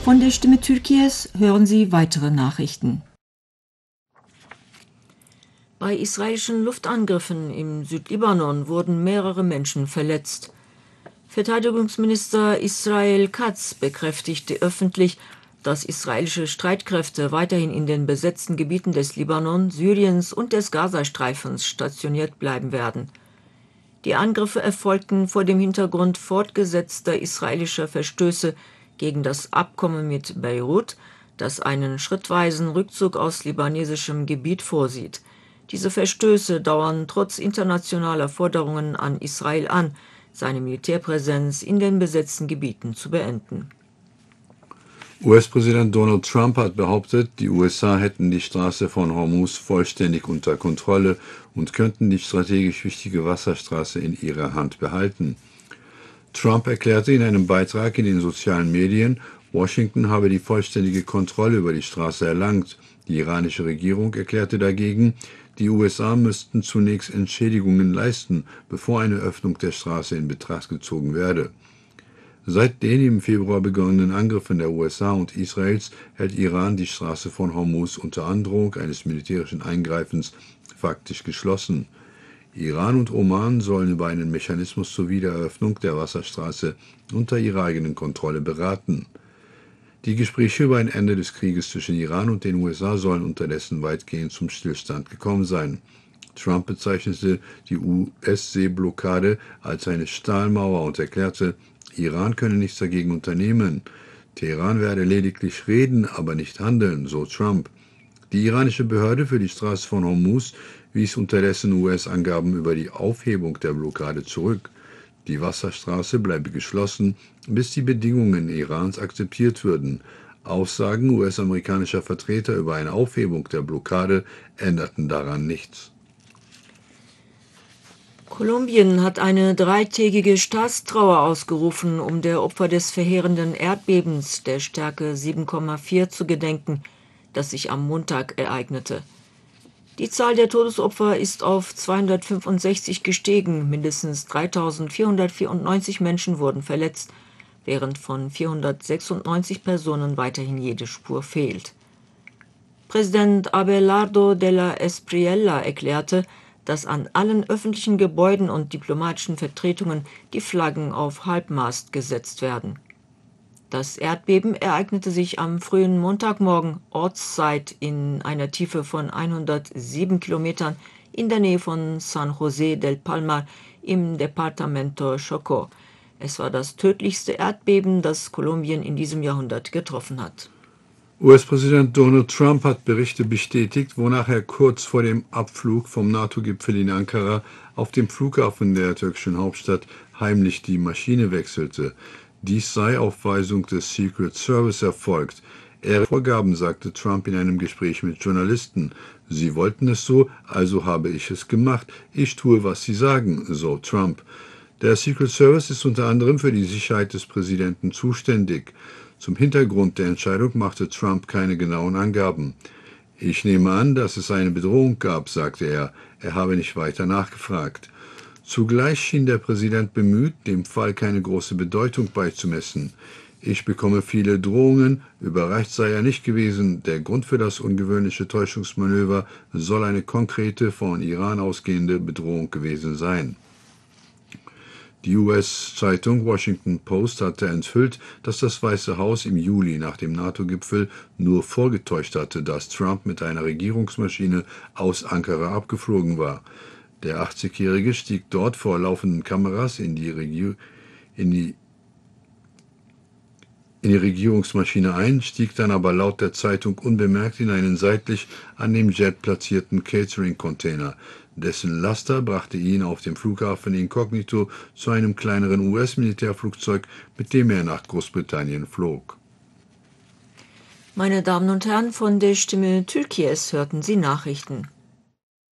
Von der Stimme Türkiye's hören Sie weitere Nachrichten. Bei israelischen Luftangriffen im Südlibanon wurden mehrere Menschen verletzt. Verteidigungsminister Israel Katz bekräftigte öffentlich, dass israelische Streitkräfte weiterhin in den besetzten Gebieten des Libanon, Syriens und des Gazastreifens stationiert bleiben werden. Die Angriffe erfolgten vor dem Hintergrund fortgesetzter israelischer Verstöße gegen das Abkommen mit Beirut, das einen schrittweisen Rückzug aus libanesischem Gebiet vorsieht. Diese Verstöße dauern trotz internationaler Forderungen an Israel an, seine Militärpräsenz in den besetzten Gebieten zu beenden. US-Präsident Donald Trump hat behauptet, die USA hätten die Straße von Hormuz vollständig unter Kontrolle und könnten die strategisch wichtige Wasserstraße in ihrer Hand behalten. Trump erklärte in einem Beitrag in den sozialen Medien, Washington habe die vollständige Kontrolle über die Straße erlangt. Die iranische Regierung erklärte dagegen, die USA müssten zunächst Entschädigungen leisten, bevor eine Öffnung der Straße in Betracht gezogen werde. Seit den im Februar begonnenen Angriffen der USA und Israels hält Iran die Straße von Hormuz unter Androhung eines militärischen Eingreifens faktisch geschlossen. Iran und Oman sollen über einen Mechanismus zur Wiedereröffnung der Wasserstraße unter ihrer eigenen Kontrolle beraten. Die Gespräche über ein Ende des Krieges zwischen Iran und den USA sollen unterdessen weitgehend zum Stillstand gekommen sein. Trump bezeichnete die US-Seeblockade als eine Stahlmauer und erklärte, Iran könne nichts dagegen unternehmen. Teheran werde lediglich reden, aber nicht handeln, so Trump. Die iranische Behörde für die Straße von Hormuz wies unterdessen US-Angaben über die Aufhebung der Blockade zurück. Die Wasserstraße bleibe geschlossen, bis die Bedingungen Irans akzeptiert würden. Aussagen US-amerikanischer Vertreter über eine Aufhebung der Blockade änderten daran nichts. Kolumbien hat eine 3-tägige Staatstrauer ausgerufen, um der Opfer des verheerenden Erdbebens der Stärke 7,4 zu gedenken, das sich am Montag ereignete. Die Zahl der Todesopfer ist auf 265 gestiegen, mindestens 3.494 Menschen wurden verletzt, während von 496 Personen weiterhin jede Spur fehlt. Präsident Abelardo de la Espriella erklärte, dass an allen öffentlichen Gebäuden und diplomatischen Vertretungen die Flaggen auf Halbmast gesetzt werden. Das Erdbeben ereignete sich am frühen Montagmorgen Ortszeit in einer Tiefe von 107 Kilometern in der Nähe von San José del Palmar im Departamento Chocó. Es war das tödlichste Erdbeben, das Kolumbien in diesem Jahrhundert getroffen hat. US-Präsident Donald Trump hat Berichte bestätigt, wonach er kurz vor dem Abflug vom NATO-Gipfel in Ankara auf dem Flughafen der türkischen Hauptstadt heimlich die Maschine wechselte. Dies sei auf Weisung des Secret Service erfolgt. Vorgaben, sagte Trump in einem Gespräch mit Journalisten. Sie wollten es so, also habe ich es gemacht. Ich tue, was sie sagen, so Trump. Der Secret Service ist unter anderem für die Sicherheit des Präsidenten zuständig. Zum Hintergrund der Entscheidung machte Trump keine genauen Angaben. Ich nehme an, dass es eine Bedrohung gab, sagte er. Er habe nicht weiter nachgefragt. Zugleich schien der Präsident bemüht, dem Fall keine große Bedeutung beizumessen. Ich bekomme viele Drohungen, überrascht sei er nicht gewesen. Der Grund für das ungewöhnliche Täuschungsmanöver soll eine konkrete, von Iran ausgehende Bedrohung gewesen sein. Die US-Zeitung Washington Post hatte enthüllt, dass das Weiße Haus im Juli nach dem NATO-Gipfel nur vorgetäuscht hatte, dass Trump mit einer Regierungsmaschine aus Ankara abgeflogen war. Der 80-Jährige stieg dort vor laufenden Kameras in die Regierungsmaschine ein, stieg dann aber laut der Zeitung unbemerkt in einen seitlich an dem Jet platzierten Catering-Container. Dessen Laster brachte ihn auf dem Flughafen inkognito zu einem kleineren US-Militärflugzeug, mit dem er nach Großbritannien flog. Meine Damen und Herren, von der Stimme Türkiye's hörten Sie Nachrichten.